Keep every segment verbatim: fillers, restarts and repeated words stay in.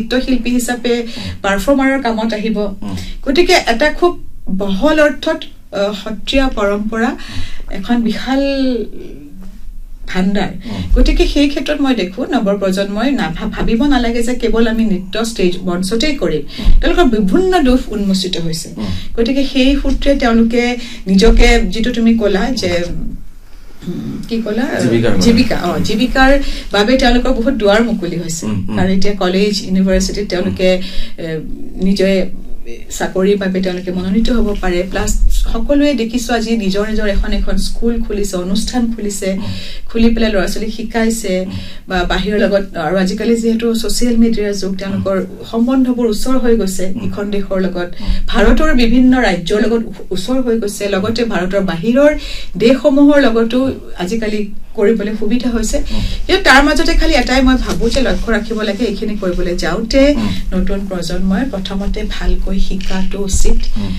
নৃত্যশিল্পী হিচাপে পাৰফৰ্মাৰৰ কামত আহিব গতিকে এটা খুব বহল অৰ্থত সত্ৰীয়া পৰম্পৰা এখন বিশাল ভাণ্ডাৰ গতিকে সেই ক্ষেত্ৰত মই দেখো নৱৰ প্ৰজন্মই ভাবিব নালাগে যে কেৱল আমি নৃত্য ষ্টেজ মঞ্চতেই কৰিম তেওঁলোকৰ বিভিন্ন দুখ উন্মোচিত হৈছে গতিকে সেই সূত্ৰে তেওঁলোকে নিজকে যিটো তুমি ক'লা যে কি ক'লা জীৱিকা অ জীৱিকাৰ বাবে তেওঁলোকৰ বহুত দুৱাৰ মুকলি হৈছে কাৰণ এতিয়া কলেজ ইউনিভাৰ্চিটিত তেওঁলোকে নিজে চাকৰিৰ বাবে তেওঁলোকে মনোনীত হ'ব পাৰে প্লাছ সকলোৱে দেখিছো আজি নিজৰ নিজৰ এখন এখন স্কুল খুলিছে অনুষ্ঠান খুলিছে খুলি পেলাই ল'ৰা ছোৱালীক শিকাইছে বা বাহিৰৰ লগত আৰু আজিকালি যিহেতু ছ'চিয়েল মিডিয়াৰ যুগ তেওঁলোকৰ সম্বন্ধবোৰ ওচৰ হৈ গৈছে ইখন দেশৰ লগত ভাৰতৰ বিভিন্ন ৰাজ্যৰ লগত ওচৰ হৈ গৈছে লগতে ভাৰতৰ বাহিৰৰ দেশসমূহৰ লগতো আজিকালি কৰিবলৈ সুবিধা হৈছে কিন্তু তাৰ মাজতে খালি এটাই মই ভাবো যে লক্ষ্য ৰাখিব লাগে এইখিনি কৰিবলৈ যাওঁতে নতুন প্ৰজন্মই প্ৰথমতে ভালকৈ শিকাটো উচিত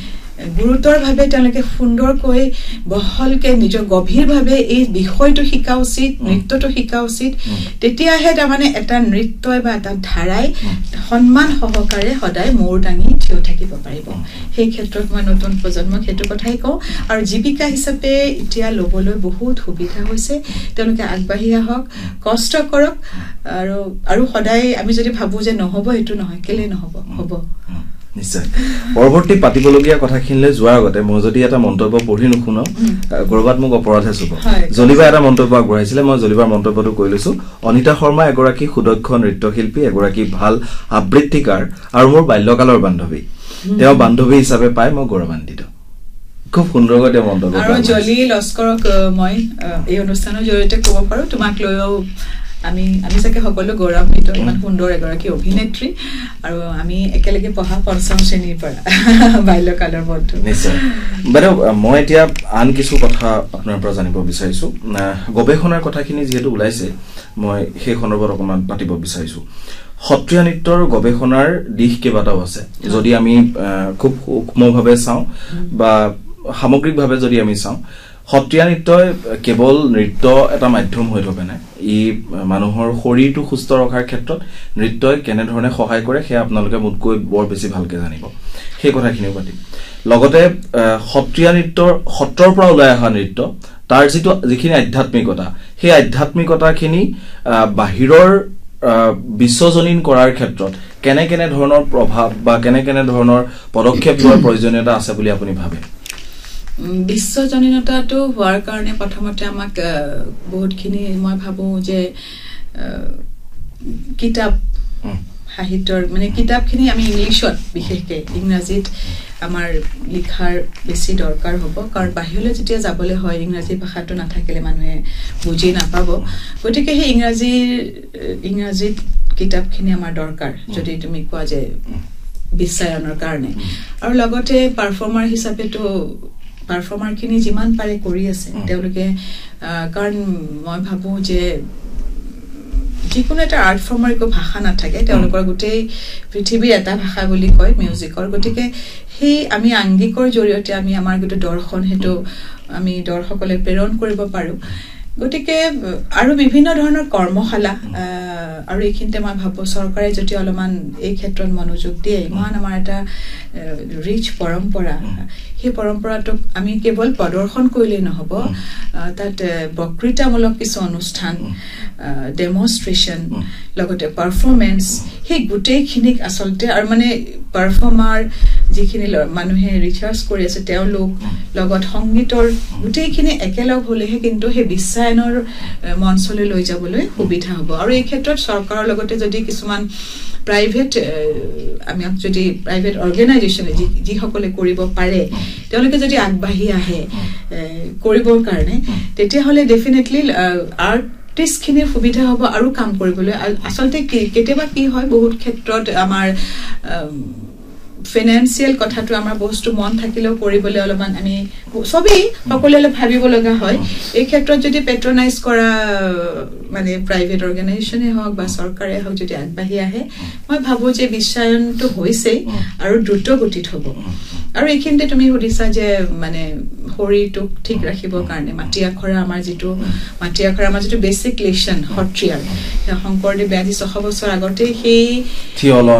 গুৰুতৰভাৱে তেওঁলোকে সুন্দৰকৈ বহলকে নিজৰ গভীৰভাৱে এই বিষয়টো শিকা উচিত নৃত্যটো শিকা উচিত তেতিয়াহে তাৰমানে এটা নৃত্যই বা এটা ধাৰাই সন্মান সহকাৰে সদায় মূৰ দাঙি থিয় থাকিব পাৰিব সেই ক্ষেত্ৰত মই নতুন প্ৰজন্মক সেইটো কথাই কওঁ আৰু জীৱিকা হিচাপে এতিয়া ল'বলৈ বহুত সুবিধা হৈছে তেওঁলোকে আগবাঢ়ি আহক কষ্ট কৰক আৰু আৰু সদায় আমি যদি ভাবো যে নহ'ব এইটো নহয় কেলে নহ'ব হ'ব নিশ্চয় পৰৱৰ্তী পাতিবলগীয়া কথাখিনিলৈ যোৱাৰ আগতে মই যদি এটা মন্তব্য পঢ়ি নুশুনো কৰবাত মোক অপৰাধ হেচুব জলিবা এটা মন্তব্য আগবঢ়াইছিলে মই জলিবাৰ মন্তব্যটো কৈ লৈছো অনিতা শৰ্মা এগৰাকী সুদক্ষ নৃত্যশিল্পী এগৰাকী ভাল আবৃত্তিকাৰ আৰু মোৰ বাল্যকালৰ বান্ধৱী তেওঁ বান্ধৱী হিচাপে পাই মই গৌৰৱান্বিত খুব সুন্দৰকৈ তেওঁ মন্তব্য আৰু জলি লস্কৰক মই এই অনুষ্ঠানৰ জৰিয়তে ক'ব পাৰো তোমাক লৈও আমি আমি চাগে সকলো গৌৰৱান্বিত ইমান সুন্দৰ এগৰাকী অভিনেত্ৰী আৰু আমি একেলগে পঢ়া পঞ্চম শ্ৰেণীৰ পৰা বাল্যকালৰ বন্ধু নিশ্চয় বাৰু মই এতিয়া আন কিছু কথা আপোনাৰ পৰা জানিব বিচাৰিছো গৱেষণাৰ কথাখিনি যিহেতু ওলাইছে মই সেই সন্দৰ্ভত অকণমান পাতিব বিচাৰিছো সত্ৰীয়া নৃত্যৰ গৱেষণাৰ দিশ কেইবাটাও আছে যদি আমি খুব সূক্ষ্মভাৱে চাওঁ বা সামগ্ৰিকভাৱে যদি আমি চাওঁ সত্ৰীয়া নৃত্যই কেৱল নৃত্য এটা মাধ্যম হৈ থকা নাই ই মানুহৰ শৰীৰটো সুস্থ ৰখাৰ ক্ষেত্ৰত নৃত্যই কেনেধৰণে সহায় কৰে সেয়া আপোনালোকে মোতকৈ বৰ বেছি ভালকৈ জানিব সেই কথাখিনিও পাতিম লগতে সত্ৰীয়া নৃত্যৰ সত্ৰৰ পৰা ওলাই অহা নৃত্য তাৰ যিটো যিখিনি আধ্যাত্মিকতা সেই আধ্যাত্মিকতাখিনি বাহিৰৰ বিশ্বজনীন কৰাৰ ক্ষেত্ৰত কেনে কেনে ধৰণৰ প্ৰভাৱ বা কেনে কেনে ধৰণৰ পদক্ষেপ লোৱাৰ প্ৰয়োজনীয়তা আছে বুলি আপুনি ভাবে বিশ্বজনীনতাটো হোৱাৰ কাৰণে প্ৰথমতে আমাক বহুতখিনি মই ভাবো যে কিতাপ সাহিত্যৰ মানে কিতাপখিনি আমি ইংলিছত বিশেষকৈ ইংৰাজীত আমাৰ লিখাৰ বেছি দৰকাৰ হ'ব কাৰণ বাহিৰলৈ যেতিয়া যাবলৈ হয় ইংৰাজী ভাষাটো নাথাকিলে মানুহে বুজি নাপাব গতিকে সেই ইংৰাজীৰ ইংৰাজীত কিতাপখিনি আমাৰ দৰকাৰ যদি তুমি কোৱা যে বিশ্বায়নৰ কাৰণে আৰু লগতে পাৰফৰ্মাৰ হিচাপেতো পাৰফৰ্মাৰখিনি যিমান পাৰে কৰি আছে তেওঁলোকে কাৰণ মই ভাবোঁ যে যিকোনো এটা আৰ্ট ফৰ্মৰ একো ভাষা নাথাকে তেওঁলোকৰ গোটেই পৃথিৱীৰ এটা ভাষা বুলি কয় মিউজিকৰ গতিকে সেই আমি আংগিকৰ জৰিয়তে আমি আমাৰ গোটেই দৰ্শন সেইটো আমি দৰ্শকলৈ প্ৰেৰণ কৰিব পাৰোঁ গতিকে আৰু বিভিন্ন ধৰণৰ কৰ্মশালা আৰু এইখিনিতে মই ভাবোঁ চৰকাৰে যদি অলপমান এই ক্ষেত্ৰত মনোযোগ দিয়ে ইমান আমাৰ এটা ৰিচ পৰম্পৰা সেই পৰম্পৰাটোক আমি কেৱল প্ৰদৰ্শন কৰিলেই নহ'ব তাত বক্তৃতামূলক কিছু অনুষ্ঠান ডেমনষ্ট্ৰেশ্যন লগতে পাৰফৰ্মেঞ্চ সেই গোটেইখিনিক আচলতে আৰু মানে পাৰফৰ্মাৰ যিখিনি মানুহে ৰিচাৰ্চ কৰি আছে তেওঁলোক লগত সংগীতৰ গোটেইখিনি একেলগ হ'লেহে কিন্তু সেই বিশ্বায়নৰ মঞ্চলৈ লৈ যাবলৈ সুবিধা হ'ব আৰু এই ক্ষেত্ৰত চৰকাৰৰ লগতে যদি কিছুমান প্ৰাইভেট আমি যদি প্ৰাইভেট অৰ্গেনাইজেশ্যনে যি যিসকলে কৰিব পাৰে তেওঁলোকে যদি আগবাঢ়ি আহে কৰিবৰ কাৰণে তেতিয়াহ'লে ডেফিনেটলি আৰ্ট টিষ্টখিনিৰ সুবিধা হ'ব আৰু কাম কৰিবলৈ আচলতে কেতিয়াবা কি হয় বহুত ক্ষেত্ৰত আমাৰ ফাইনেন্সিয়েল কথাটো আমাৰ বস্তু মন থাকিলেও কৰিবলৈ অলপমান আমি সবেই সকলোৱে অলপ ভাবিব লগা হয় এই ক্ষেত্ৰত যদি পেট্ৰনাইজ কৰা মানে প্ৰাইভেট অৰ্গেনাইজেশ্যনে হওক বা চৰকাৰে হওক যদি আগবাঢ়ি আহে মই ভাবোঁ যে বিশ্বায়নটো হৈছেই আৰু দ্ৰুত গতিত হ'ব আৰু এইখিনিতে তুমি সুধিছা যে মানে শৰীৰটোক ঠিক ৰাখিবৰ কাৰণে মাটি আখৰা আমাৰ যিটো মাটি আখৰা আমাৰ যিটো বেছিক লেশ্যন সত্ৰীয়াৰ শংকৰদেৱে আজি ছশ বছৰ আগতে সেই